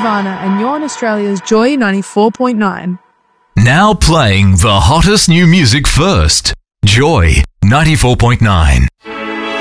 Nirvana, and you're on Australia's Joy 94.9. Now playing the hottest new music first. Joy 94.9.